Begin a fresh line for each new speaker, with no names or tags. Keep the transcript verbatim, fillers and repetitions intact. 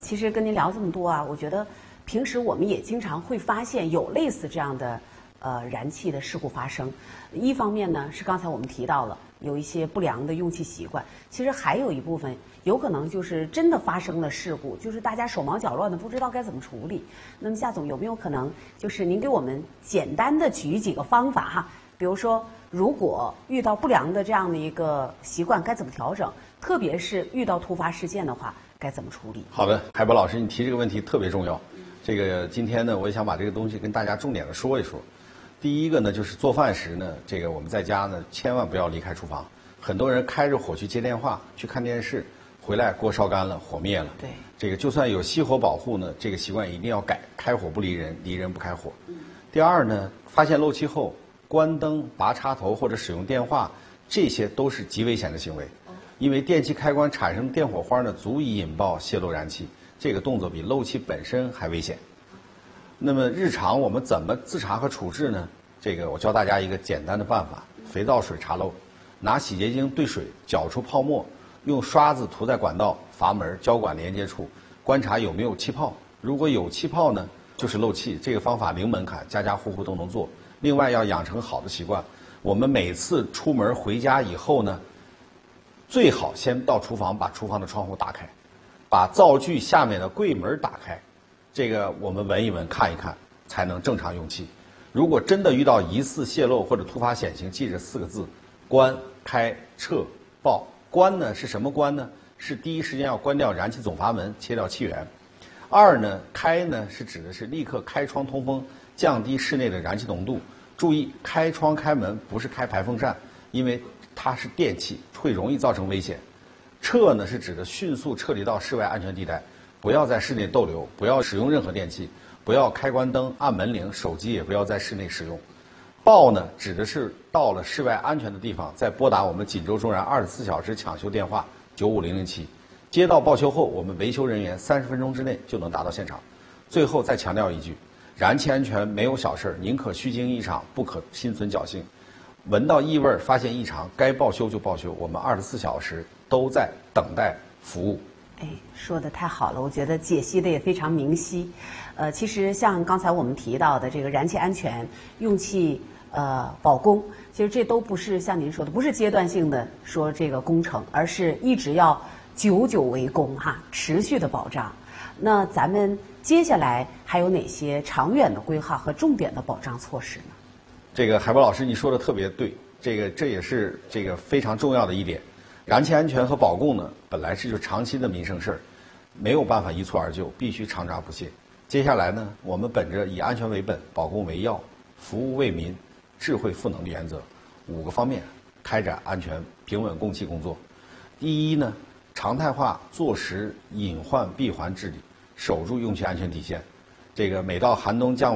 其实跟您聊这么多啊，我觉得平时我们也经常会发现有类似这样的呃燃气的事故发生。一方面呢是刚才我们提到了有一些不良的用气习惯，其实还有一部分有可能就是真的发生了事故，就是大家手忙脚乱的不知道该怎么处理。那么夏总有没有可能就是您给我们简单的举几个方法哈？比如说，如果遇到不良的这样的一个习惯，该怎么调整？特别是遇到突发事件的话，该怎么处理？
好的，海波老师，你提这个问题特别重要。这个今天呢，我也想把这个东西跟大家重点的说一说。第一个呢，就是做饭时呢，这个我们在家呢，千万不要离开厨房。很多人开着火去接电话、去看电视，回来锅烧干了，火灭了。
对，
这个就算有熄火保护呢，这个习惯一定要改，开火不离人，离人不开火。嗯、第二呢，发现漏气后，关灯、拔插头或者使用电话，这些都是极危险的行为。因为电器开关产生的电火花呢，足以引爆泄漏燃气，这个动作比漏气本身还危险。那么日常我们怎么自查和处置呢？这个我教大家一个简单的办法：肥皂水查漏，拿洗洁精兑水搅出泡沫，用刷子涂在管道、阀门、交管连接处，观察有没有气泡。如果有气泡呢，就是漏气。这个方法零门槛，家家户户都能做。另外要养成好的习惯，我们每次出门回家以后呢，最好先到厨房把厨房的窗户打开，把灶具下面的柜门打开，这个我们闻一闻看一看，才能正常用气。如果真的遇到疑似泄漏或者突发险情，记着四个字：关、开、撤、报。关呢是什么关呢？是第一时间要关掉燃气总阀门，切掉气源。二呢，开呢是指的是立刻开窗通风，降低室内的燃气浓度。注意，开窗开门不是开排风扇，因为它是电器，会容易造成危险。撤呢是指的迅速撤离到室外安全地带，不要在室内逗留，不要使用任何电器，不要开关灯、按门铃，手机也不要在室内使用。报呢指的是到了室外安全的地方，再拨打我们锦州中燃二十四小时抢修电话九五零零七。接到报修后，我们维修人员三十分钟之内就能达到现场。最后再强调一句，燃气安全没有小事，宁可虚惊一场，不可心存侥幸。闻到异味，发现异常，该报修就报修，我们二十四小时都在等待服务。
哎，说的太好了，我觉得解析的也非常明晰。呃，其实像刚才我们提到的这个燃气安全、用气呃保供，其实这都不是像您说的，不是阶段性的说这个工程，而是一直要久久为功哈，持续的保障。那咱们接下来还有哪些长远的规划和重点的保障措施呢？
这个海波老师你说的特别对，这个这也是这个非常重要的一点。燃气安全和保供呢，本来是就长期的民生事儿，没有办法一蹴而就，必须常抓不懈。接下来呢，我们本着以安全为本、保供为要、服务为民、智慧赋能的原则，五个方面开展安全平稳供气工作。第一呢，常态化坐实隐患闭环治理，守住用气安全底线。这个每到寒冬降